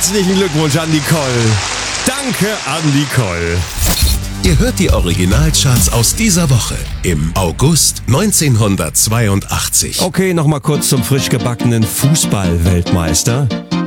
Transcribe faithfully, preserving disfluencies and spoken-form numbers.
Herzlichen Glückwunsch an Nicole. Danke an Nicole. Ihr hört die Originalcharts aus dieser Woche im August neunzehnhundertzweiundachtzig. Okay, nochmal kurz zum frisch gebackenen Fußball-Weltmeister.